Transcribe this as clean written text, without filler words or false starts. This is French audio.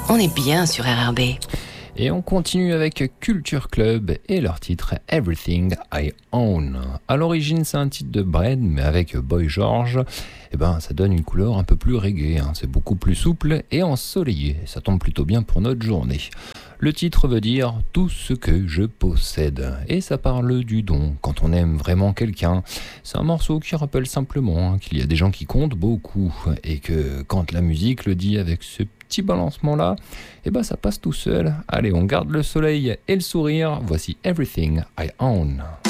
On est bien sur RRB. Et on continue avec Culture Club et leur titre Everything I Own. À l'origine, c'est un titre de Bread, mais avec Boy George, ça donne une couleur un peu plus reggae. C'est beaucoup plus souple et ensoleillé. Ça tombe plutôt bien pour notre journée. Le titre veut dire « tout ce que je possède » et ça parle du don quand on aime vraiment quelqu'un. C'est un morceau qui rappelle simplement qu'il y a des gens qui comptent beaucoup et que quand la musique le dit avec ce petit balancement-là, ça passe tout seul. Allez, on garde le soleil et le sourire. Voici Everything I Own.